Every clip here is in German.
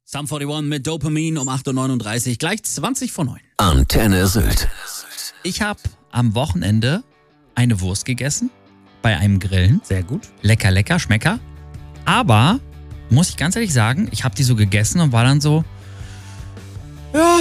Sum 41 mit Dopamin um 8.39 Uhr, gleich 20 vor 9. Antenne Sylt. Ich habe am Wochenende eine Wurst gegessen bei einem Grillen. Sehr gut. Lecker, lecker, Schmecker. Aber, muss ich ganz ehrlich sagen, ich habe die so gegessen und war dann so, ja,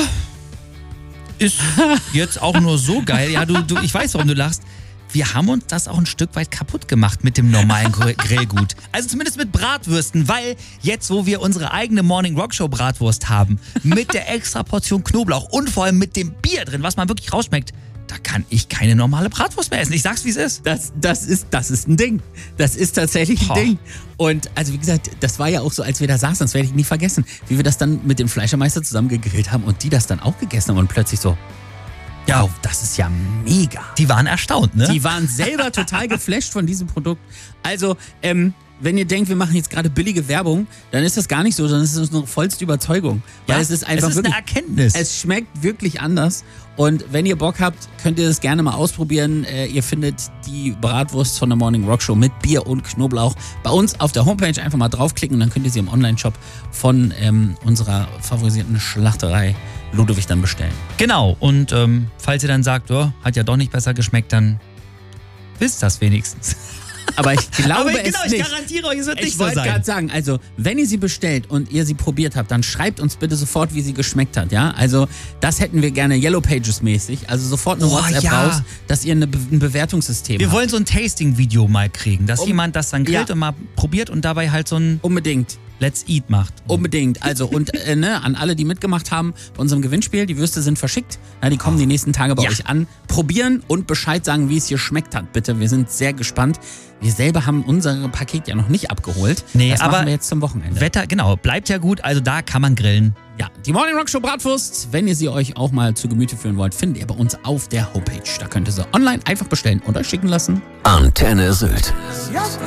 ist jetzt auch nur so geil. Ja, ich weiß, warum du lachst. Wir haben uns das auch ein Stück weit kaputt gemacht mit dem normalen Grillgut. Also zumindest mit Bratwürsten, weil jetzt, wo wir unsere eigene Morning Rock Show Bratwurst haben, mit der extra Portion Knoblauch und vor allem mit dem Bier drin, was man wirklich rausschmeckt, da kann ich keine normale Bratwurst mehr essen. Ich sag's, wie es ist. Das ist ein Ding. Das ist tatsächlich ein Ding. Und also wie gesagt, das war ja auch so, als wir da saßen, das werde ich nie vergessen, wie wir das dann mit dem Fleischermeister zusammen gegrillt haben und die das dann auch gegessen haben und plötzlich so, ja, wow, das ist ja mega. Die waren erstaunt, ne? Die waren selber total geflasht von diesem Produkt. Also, wenn ihr denkt, wir machen jetzt gerade billige Werbung, dann ist das gar nicht so, sondern es ist unsere vollste Überzeugung. Weil es ist einfach wirklich eine Erkenntnis. Es schmeckt wirklich anders. Und wenn ihr Bock habt, könnt ihr das gerne mal ausprobieren. Ihr findet die Bratwurst von der Morning Rock Show mit Bier und Knoblauch bei uns auf der Homepage. Einfach mal draufklicken und dann könnt ihr sie im Online-Shop von unserer favorisierten Schlachterei Ludwig dann bestellen. Genau. Und falls ihr dann sagt, oh, hat ja doch nicht besser geschmeckt, dann wisst das wenigstens. Aber ich glaube ich nicht. garantiere euch, es wird nicht Ich so sein. wollte gerade sagen, also wenn ihr sie bestellt und ihr sie probiert habt, dann schreibt uns bitte sofort, wie sie geschmeckt hat, ja? Also das hätten wir gerne Yellow Pages mäßig, also sofort eine WhatsApp raus, dass ihr ein Bewertungssystem habt. Wir wollen so ein Tasting-Video mal kriegen, dass jemand das dann grillt und mal probiert und dabei halt so ein Unbedingt. Let's Eat macht. Unbedingt. Also und an alle, die mitgemacht haben bei unserem Gewinnspiel, die Würste sind verschickt. Ja, die kommen die nächsten Tage bei euch an. Probieren und Bescheid sagen, wie es geschmeckt hat, bitte. Wir sind sehr gespannt. Wir selber haben unser Paket ja noch nicht abgeholt. Nee, das aber machen wir jetzt zum Wochenende. Wetter, genau, bleibt ja gut, also da kann man grillen. Ja, die Morning Rock Show Bratwurst, wenn ihr sie euch auch mal zu Gemüte führen wollt, findet ihr bei uns auf der Homepage. Da könnt ihr sie online einfach bestellen und euch schicken lassen. Antenne Sylt. Ja.